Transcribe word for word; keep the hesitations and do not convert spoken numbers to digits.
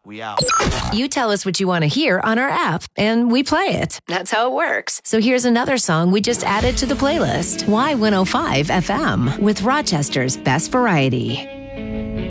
We out. You tell us what you want to hear on our app, and we play it. That's how it works. So here's another song we just added to the playlist. Y one oh five F M with Rochester's Best Variety.